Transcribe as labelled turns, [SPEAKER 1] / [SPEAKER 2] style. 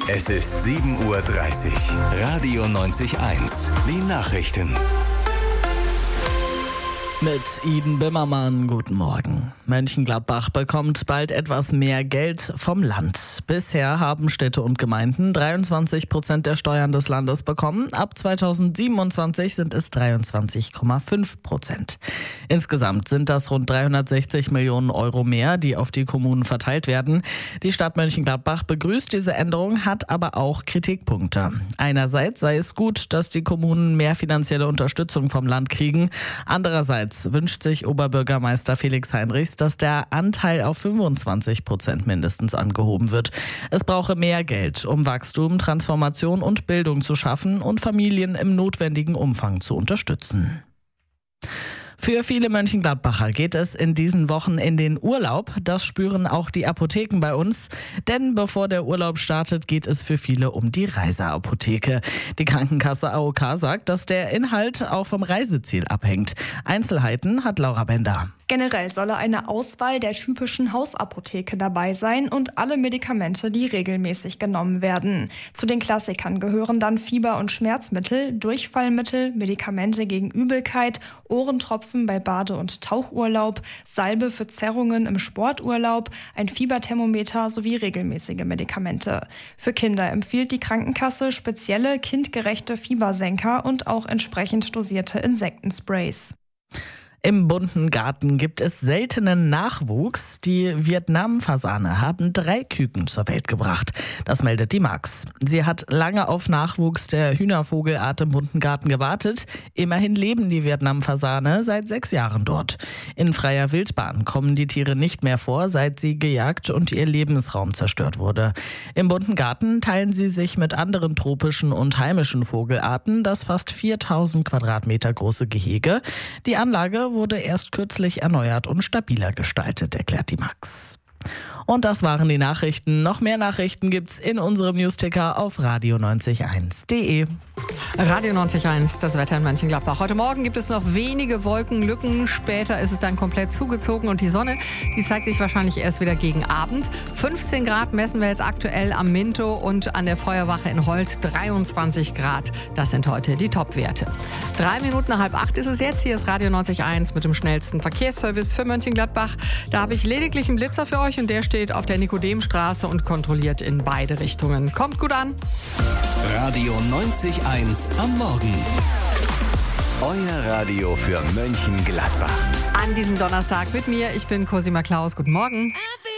[SPEAKER 1] Es ist 7:30 Uhr. Radio 90.1. Die Nachrichten.
[SPEAKER 2] Mit Iden Bimmermann, guten Morgen. Mönchengladbach bekommt bald etwas mehr Geld vom Land. Bisher haben Städte und Gemeinden 23% der Steuern des Landes bekommen. Ab 2027 sind es 23,5%. Insgesamt sind das rund 360 Millionen Euro mehr, die auf die Kommunen verteilt werden. Die Stadt Mönchengladbach begrüßt diese Änderung, hat aber auch Kritikpunkte. Einerseits sei es gut, dass die Kommunen mehr finanzielle Unterstützung vom Land kriegen. Andererseits wünscht sich Oberbürgermeister Felix Heinrichs, dass der Anteil auf 25% mindestens angehoben wird. Es brauche mehr Geld, um Wachstum, Transformation und Bildung zu schaffen und Familien im notwendigen Umfang zu unterstützen. Für viele Mönchengladbacher geht es in diesen Wochen in den Urlaub. Das spüren auch die Apotheken bei uns. Denn bevor der Urlaub startet, geht es für viele um die Reiseapotheke. Die Krankenkasse AOK sagt, dass der Inhalt auch vom Reiseziel abhängt. Einzelheiten hat Laura Bender.
[SPEAKER 3] Generell solle eine Auswahl der typischen Hausapotheke dabei sein und alle Medikamente, die regelmäßig genommen werden. Zu den Klassikern gehören dann Fieber- und Schmerzmittel, Durchfallmittel, Medikamente gegen Übelkeit, Ohrentropfen bei Bade- und Tauchurlaub, Salbe für Zerrungen im Sporturlaub, ein Fieberthermometer sowie regelmäßige Medikamente. Für Kinder empfiehlt die Krankenkasse spezielle kindgerechte Fiebersenker und auch entsprechend dosierte Insektensprays.
[SPEAKER 2] Im bunten Garten gibt es seltenen Nachwuchs. Die Vietnam-Fasane haben 3 Küken zur Welt gebracht. Das meldet die Max. Sie hat lange auf Nachwuchs der Hühnervogelart im bunten Garten gewartet. Immerhin leben die Vietnam-Fasane seit 6 Jahren dort. In freier Wildbahn kommen die Tiere nicht mehr vor, seit sie gejagt und ihr Lebensraum zerstört wurde. Im bunten Garten teilen sie sich mit anderen tropischen und heimischen Vogelarten das fast 4000 Quadratmeter große Gehege. Die Anlage wurde erst kürzlich erneuert und stabiler gestaltet, erklärt die Max. Und das waren die Nachrichten. Noch mehr Nachrichten gibt's in unserem Newsticker auf radio901.de.
[SPEAKER 4] Radio 90.1, das Wetter in Mönchengladbach. Heute Morgen gibt es noch wenige Wolkenlücken. Später ist es dann komplett zugezogen und die Sonne, die zeigt sich wahrscheinlich erst wieder gegen Abend. 15 Grad messen wir jetzt aktuell am Minto und an der Feuerwache in Holt 23 Grad. Das sind heute die Topwerte. 7:03 ist es jetzt. Hier ist Radio 90.1 mit dem schnellsten Verkehrsservice für Mönchengladbach. Da habe ich lediglich einen Blitzer für euch und der steht auf der Nikodemstraße und kontrolliert in beide Richtungen. Kommt gut an.
[SPEAKER 1] Radio 90.1 am Morgen. Euer Radio für Mönchengladbach.
[SPEAKER 4] An diesem Donnerstag mit mir, ich bin Cosima Klaus. Guten Morgen.